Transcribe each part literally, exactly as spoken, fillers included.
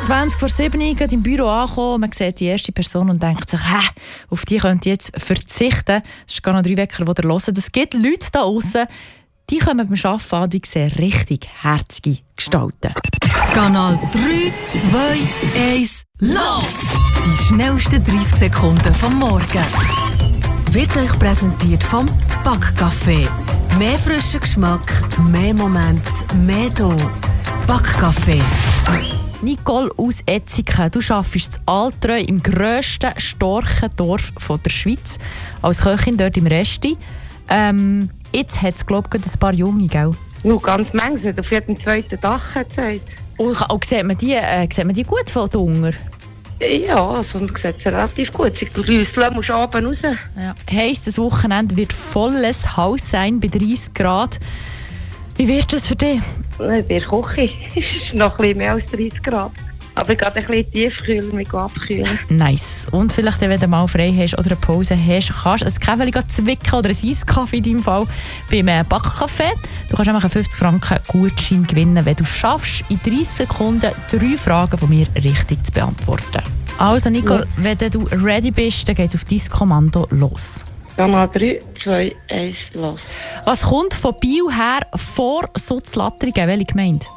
zwanzig vor sieben gerade im Büro angekommen, man sieht die erste Person und denkt sich, hä, auf die könnt ihr jetzt verzichten. Das ist gar noch drei Wecker, die ihr hört. Es gibt Leute da draussen, die kommen beim Arbeiten an, die sehen richtig herzige Gestalten. Kanal drei, zwei, eins, los! Die schnellsten dreißig Sekunden vom Morgen. Wird euch präsentiert vom Backcafé. Mehr frischen Geschmack, mehr Moment, mehr do. Backcafé. Nicole aus Etziken, du arbeitest in Altreu im grössten Storchendorf der Schweiz als Köchin dort im Resti. Ähm, jetzt hat es, glaube ich, ein paar Junge, gell? Nur ganz manche, auf jedem zweiten Dach hat es. Und, und sieht, man die, äh, sieht man die gut von da unten? Ja, also man sieht sie relativ gut. Sie rüsseln muss oben raus. Ja. Heisst, das Wochenende wird volles Haus sein bei dreißig Grad. Wie wird das für dich? Bei der Küche ist noch ein bisschen mehr als dreißig Grad. Aber ich gehe ein bisschen tiefkühlen, mich abkühlen. Nice. Und vielleicht, wenn du mal frei hast oder eine Pause hast, kannst du ein Käferchen zwicken oder ein Eiskaffee in deinem Fall beim Backcafé. Du kannst einfach fünfzig Franken Gutschein gewinnen, wenn du schaffst, in dreißig Sekunden drei Fragen von mir richtig zu beantworten. Also Nicole, ja. Wenn du ready bist, dann geht es auf dein Kommando los. Kanal drei, zwei, eins, los. Was kommt von Biel her vor Sutzlattringen? Welche Gemeinde?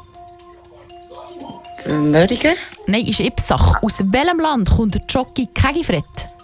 Mörigen? Nein, ist Ipsach. Aus welchem Land kommt der Jockey Kegifred?